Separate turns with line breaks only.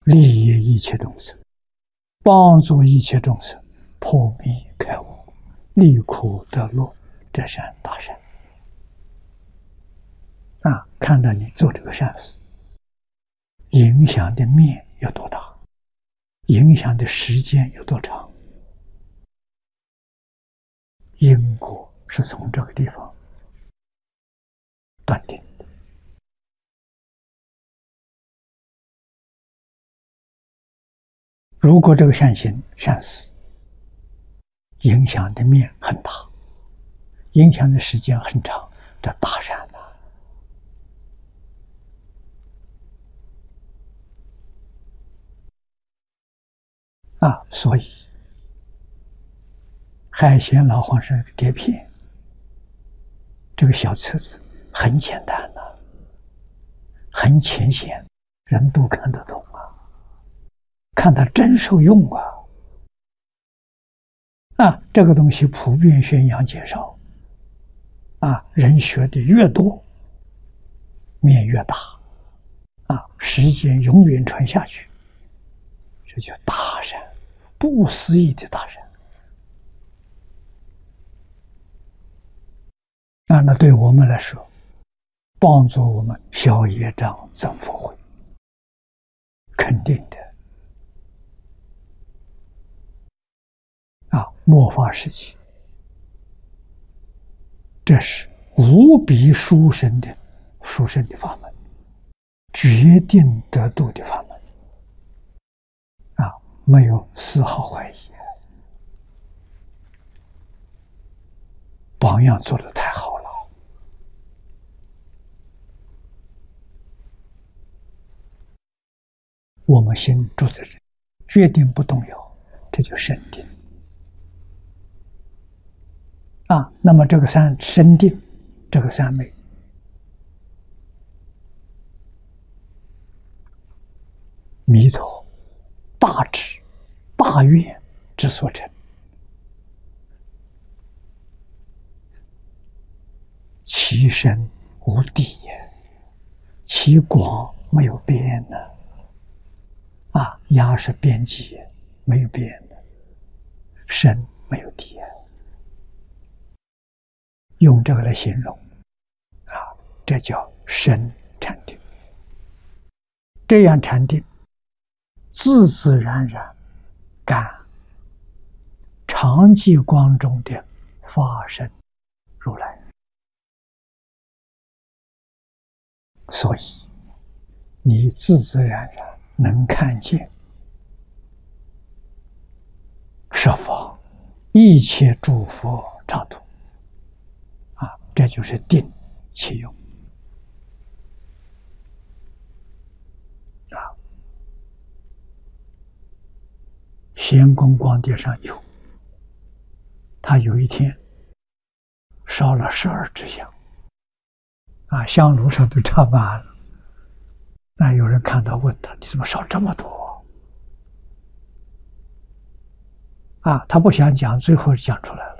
利益一切众生，帮助一切众生破迷开悟，离苦得乐，这善大善。看到你做这个善事，影响的面有多大，影响的时间有多长，因果是从这个地方断定的。如果这个善行善事影响的面很大，影响的时间很长，这大善所以海贤老和尚碟片这个小册子很简单很浅显，人都看得懂看它真受用这个东西普遍宣扬介绍人学的越多，面越大时间永远传下去，这叫大善，不思议的大善。那对我们来说，帮助我们消业障增福慧，肯定的末法时期，这是无比殊胜的法门，决定得度的法门没有丝毫怀疑。榜样做得太好了。我们心住在这，决定不动摇，这就深定那么这个深定，这个三昧，弥陀大智大愿之所成，其深无底也，其广没有边压是边际，没有边的，深没有底用这个来形容这叫深禅定。这样禅定自自然然感常寂光中的法身如来，所以你自自然然能看见十方一切诸佛刹土这就是定其用咸公光碟上有，他有一天烧了12支香香炉上都插满了。有人看到问他，你怎么烧这么多他不想讲，最后讲出来了。